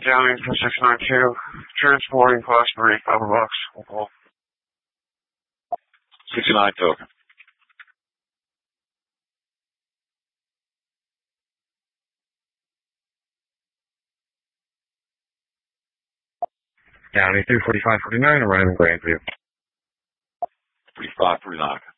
Downey for 692. Transporting class 3, Copper Box. We'll call. 69 token. Downey 34549, arriving Grandview. 4549.